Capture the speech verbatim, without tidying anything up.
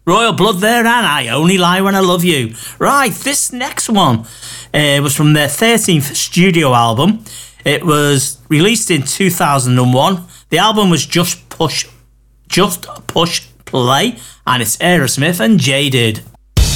Royal Blood there, and I Only Lie When I Love You. Right, this next one uh, was from their thirteenth studio album. It was released in two thousand one. The album was Just Push, Just Push Play, and it's Aerosmith and Jaded.